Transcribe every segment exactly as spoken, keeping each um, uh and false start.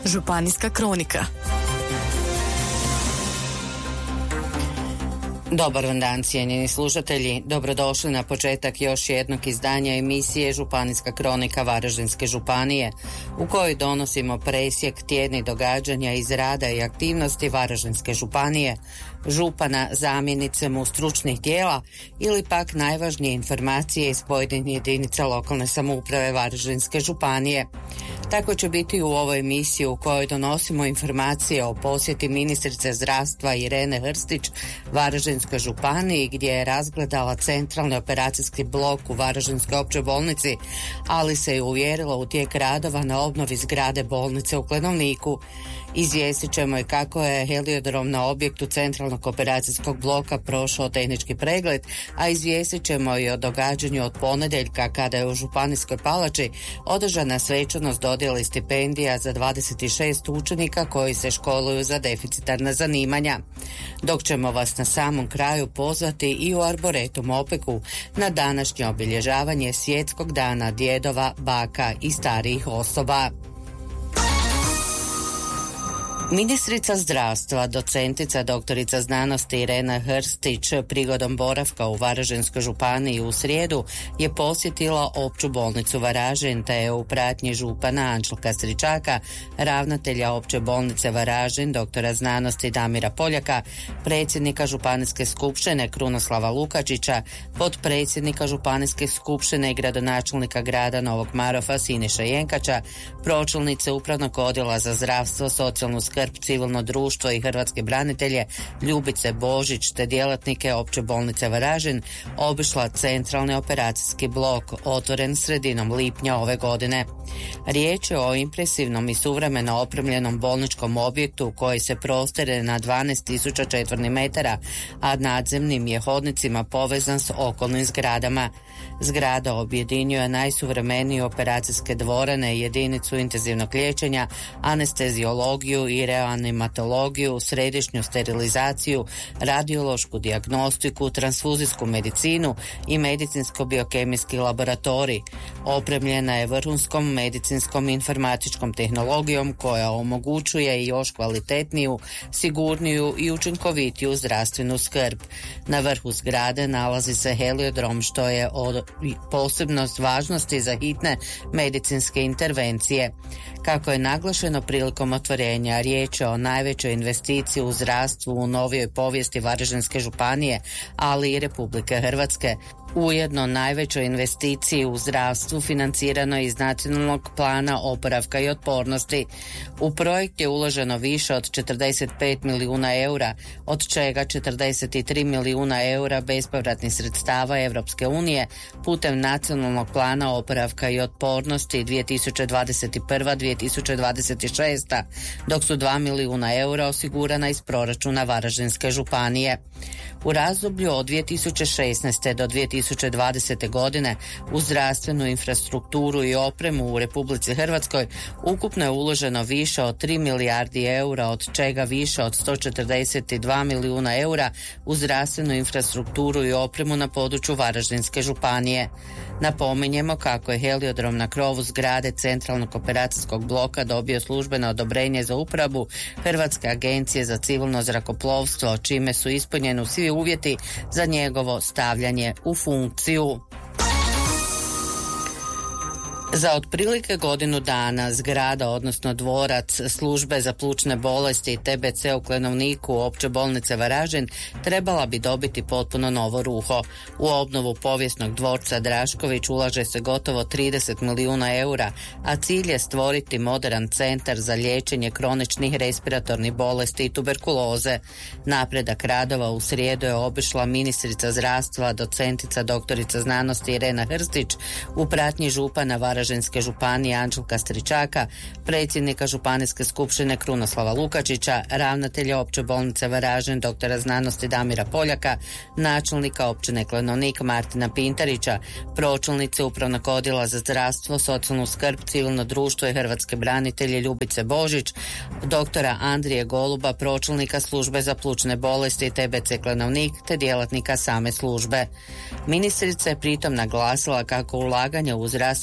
Županijska kronika. Dobar vam dan, cijenjeni slušatelji. Dobrodošli na početak još jednog izdanja emisije Županijska kronika Varaždinske županije, u kojoj donosimo presjek tjednih događanja iz rada i aktivnosti Varaždinske županije, župana, zamjenice mu stručnih tijela ili pak najvažnije informacije iz pojedinih jedinica lokalne samouprave Varaždinske županije. Tako će biti u ovoj emisiji u kojoj donosimo informacije o posjeti ministrice zdravstva Irene Hrstić Varaždinskoj županiji, gdje je razgledala centralni operacijski blok u Varaždinskoj općoj bolnici, ali se je uvjerila u tijek radova na obnovi zgrade bolnice u Klenovniku. Izvijestit ćemo i kako je heliodrom na objektu centralnog operacijskog bloka prošao tehnički pregled, a izvijestit ćemo i o događanju od ponedjeljka kada je u Županijskoj palači održana svečanost dodjele stipendija za dvadeset šest učenika koji se školuju za deficitarna zanimanja. Dok ćemo vas na samom kraju pozvati i u Arboretum Opeku na današnje obilježavanje Svjetskog dana djedova, baka i starijih osoba. Ministrica zdravstva, docentica doktorica znanosti Irena Hrstić prigodom boravka u Varaždinskoj županiji u srijedu je posjetila opću bolnicu Varaždin te je u pratnji župana Anđelka Stričaka, ravnatelja opće bolnice Varaždin, doktora znanosti Damira Poljaka, predsjednika županijske skupštine Krunoslava Lukačića, potpredsjednika županijske skupštine i gradonačelnika grada Novog Marofa Siniša Jenkača, pročelnice upravnog odjela za zdravstvo, socijalnu skrb, civilno društvo i hrvatske branitelje Ljubice Božić te djelatnike opće bolnice Varaždin obišla centralni operacijski blok otvoren sredinom lipnja ove godine. Riječ je o impresivnom i suvremeno opremljenom bolničkom objektu koji se prostire na dvanaest tisuća četvornih metara, a nadzemnim je hodnicima povezan s okolnim zgradama. Zgrada objedinjuje najsuvremenije operacijske dvorane, jedinicu intenzivnog liječenja, anesteziologiju i reanimatologiju, središnju sterilizaciju, radiološku dijagnostiku, transfuzijsku medicinu i medicinsko-biokemijski laboratorij. Opremljena je vrhunskom medicinskom informatičkom tehnologijom koja omogućuje još kvalitetniju, sigurniju i učinkovitiju zdravstvenu skrb. Na vrhu zgrade nalazi se heliodrom, što je od posebnost važnosti za hitne medicinske intervencije. Kako je naglašeno prilikom otvorenja, riječ je o najvećoj investiciji u zdravstvu u novijoj povijesti Varaždinske županije, ali i Republike Hrvatske. Ujedno najvećoj investiciji u zdravstvu financirano iz Nacionalnog plana oporavka i otpornosti. U projekt je uloženo više od četrdeset pet milijuna eura, od čega četrdeset tri milijuna eura bespovratnih sredstava Europske unije putem Nacionalnog plana oporavka i otpornosti dvije tisuće dvadeset prva do dvije tisuće dvadeset šesta, dok su dva milijuna eura osigurana iz proračuna Varaždinske županije. U razdoblju od dvije tisuće šesnaeste do dvije tisuće dvadesete godine u zdravstvenu infrastrukturu i opremu u Republici Hrvatskoj ukupno je uloženo više od tri milijardi eura, od čega više od sto četrdeset dva milijuna eura u zdravstvenu infrastrukturu i opremu na području Varaždinske županije. Napominjemo kako je heliodrom na krovu zgrade centralnog operacijskog bloka dobio službeno odobrenje za uporabu Hrvatske agencije za civilno zrakoplovstvo, čime su ispunjeni svi uvjeti za njegovo stavljanje u funkciju. Za otprilike godinu dana zgrada, odnosno dvorac službe za plućne bolesti T B C u Klenovniku opće bolnice Varaždin trebala bi dobiti potpuno novo ruho. U obnovu povijesnog dvorca Drašković ulaže se gotovo trideset milijuna eura, a cilj je stvoriti moderan centar za liječenje kroničnih respiratornih bolesti i tuberkuloze. Napredak radova u srijedu je obišla ministrica zdravstva, docentica doktorica znanosti Irena Hrstić u pratnji župana Varaždinske Varaždinske županije Anđelka Stričaka, predsjednika županijske skupštine Krunoslava Lukačića, ravnatelja opće bolnice Varaždin doktora znanosti Damira Poljaka, načelnika općine Klenovnik Martina Pintarića, pročelnice upravnog odjela za zdravstvo, socijalnu skrb, civilno društvo i hrvatske branitelje Ljubice Božić, doktora Andrije Goluba, pročelnika službe za plućne bolesti T B C Klenovnik te djelatnika same službe. Ministrica je pritom naglasila kako ulaganje u zdravstveni sustav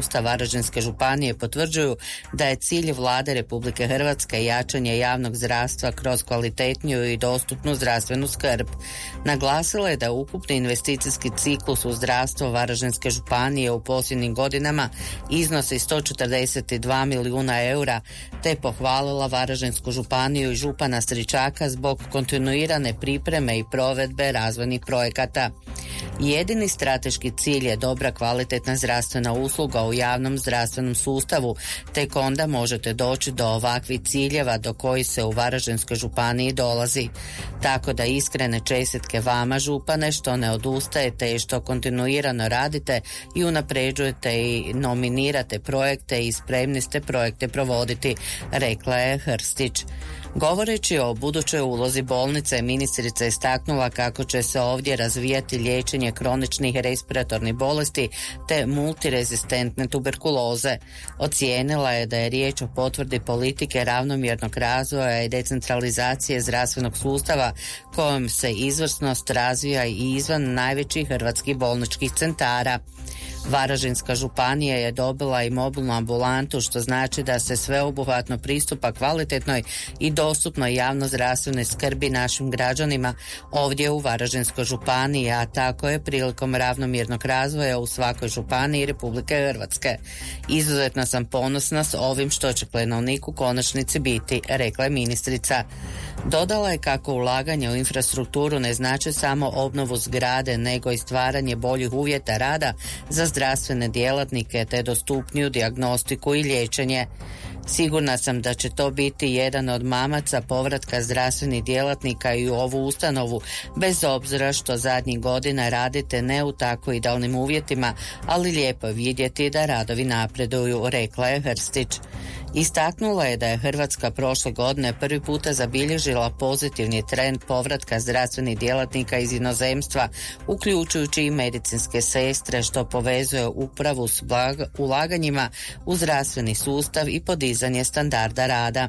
iskustva Varaždinske županije potvrđuju da je cilj vlade Republike Hrvatske jačanje javnog zdravstva kroz kvalitetniju i dostupnu zdravstvenu skrb. Naglasila je da ukupni investicijski ciklus u zdravstvo Varaždinske županije u posljednjim godinama iznosi sto četrdeset dva milijuna eura, te pohvalila Varaždinsku županiju i župana Stričaka zbog kontinuirane pripreme i provedbe razvojnih projekata. Jedini strateški cilj je dobra kvalitetna zdravstvena usluga u javnom zdravstvenom sustavu, tek onda možete doći do ovakvih ciljeva do kojih se u Varaždinskoj županiji dolazi. Tako da iskrene čestitke vama, župane, što ne odustajete i što kontinuirano radite i unapređujete i nominirate projekte i spremni ste projekte provoditi, rekla je Hrstić. Govoreći o budućoj ulozi bolnice, ministrica je istaknula kako će se ovdje razvijati liječenje kroničnih respiratornih bolesti te multirezistentne tuberkuloze. Ocijenila je da je riječ o potvrdi politike ravnomjernog razvoja i decentralizacije zdravstvenog sustava kojom se izvrsnost razvija i izvan najvećih hrvatskih bolničkih centara. Varaždinska županija je dobila i mobilnu ambulantu, što znači da se sveobuhvatno pristupa kvalitetnoj i dostupnoj javno-zdravstvenoj skrbi našim građanima ovdje u Varaždinskoj županiji, a tako je prilikom ravnomjernog razvoja u svakoj županiji Republike Hrvatske. Izuzetno sam ponosna s ovim što će Klenovnik u konačnici biti, rekla je ministrica. Dodala je kako ulaganje u infrastrukturu ne znači samo obnovu zgrade, nego i stvaranje boljih uvjeta rada za zdravstvene djelatnike te dostupniju dijagnostiku i liječenje. Sigurna sam da će to biti jedan od mamaca povratka zdravstvenih djelatnika i u ovu ustanovu, bez obzira što zadnjih godina radite ne u tako idealnim uvjetima, ali lijepo je vidjeti da radovi napreduju, rekla je Hrstić. Istaknula je da je Hrvatska prošle godine prvi puta zabilježila pozitivni trend povratka zdravstvenih djelatnika iz inozemstva, uključujući i medicinske sestre, što povezuje upravu s ulaganjima u zdravstveni sustav i podizanje standarda rada.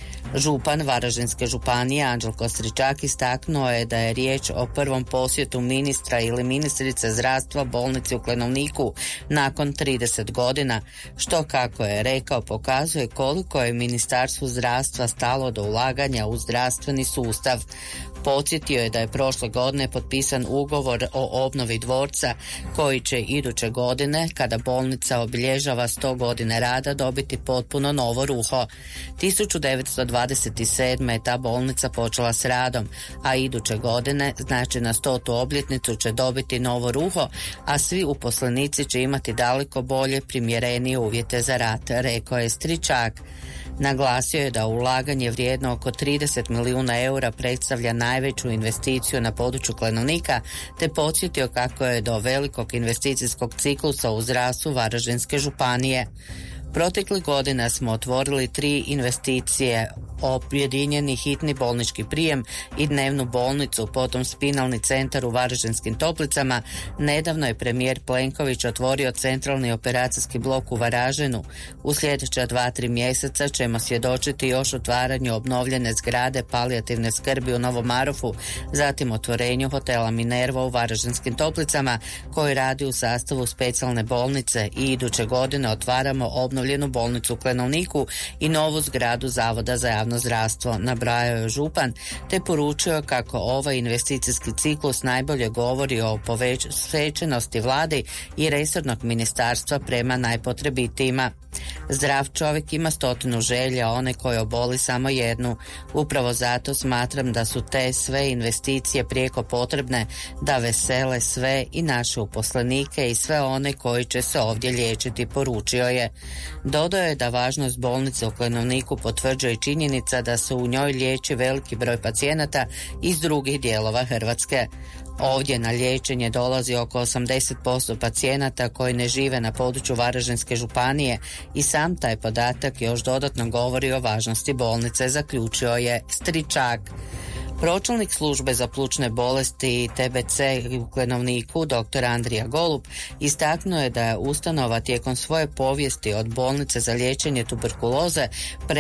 Župan Varaždinske županije Anđelko Stričak istaknuo je da je riječ o prvom posjetu ministra ili ministrice zdravstva bolnici u Klenovniku nakon trideset godina, što, kako je rekao, pokazuje koliko je Ministarstvu zdravstva stalo do ulaganja u zdravstveni sustav. Podsjetio je da je prošle godine potpisan ugovor o obnovi dvorca koji će iduće godine, kada bolnica obilježava sto godine rada, dobiti potpuno novo ruho. tisuću devetsto dvadeset sedme je ta bolnica počela s radom, a iduće godine, znači na stotu obljetnicu, će dobiti novo ruho, a svi uposlenici će imati daleko bolje, primjerenije uvjete za rad, rekao je Stričak. Naglasio je da ulaganje vrijedno oko trideset milijuna eura predstavlja najveću investiciju na području Klenovnika, te podsjetio kako je do velikog investicijskog ciklusa u zdravstvu Varaždinske županije. Proteklih godina smo otvorili tri investicije, objedinjeni hitni bolnički prijem i dnevnu bolnicu, potom spinalni centar u Varaždinskim Toplicama. Nedavno je premijer Plenković otvorio centralni operacijski blok u Varaždinu. U sljedeća dva, tri mjeseca ćemo svjedočiti još otvaranju obnovljene zgrade palijativne skrbi u Novom Marofu, zatim otvorenju hotela Minerva u Varaždinskim Toplicama koji radi u sastavu specijalne bolnice i iduće godine otvaramo obnovljenu bolnicu u Klenovniku i novu zgradu Zavoda za javno zdravstvo, nabrajao je župan, te poručio kako ovaj investicijski ciklus najbolje govori o posvećenosti vlade i resornog ministarstva prema najpotrebitijima. Zdrav čovjek ima stotinu želja, one koje oboli samo jednu. Upravo zato smatram da su te sve investicije prijeko potrebne da vesele sve i naše uposlenike i sve one koji će se ovdje liječiti, poručio je. Dodao je da važnost bolnice u Klenovniku potvrđuje i činjenica da se u njoj liječi veliki broj pacijenata iz drugih dijelova Hrvatske. Ovdje na liječenje dolazi oko osamdeset posto pacijenata koji ne žive na području Varaždinske županije i sam taj podatak još dodatno govori o važnosti bolnice, zaključio je Stričak. Pročelnik službe za plućne bolesti i T B C u Klenovniku, dr. Andrija Golub, istaknuo je da je ustanova tijekom svoje povijesti od bolnice za liječenje tuberkuloze pre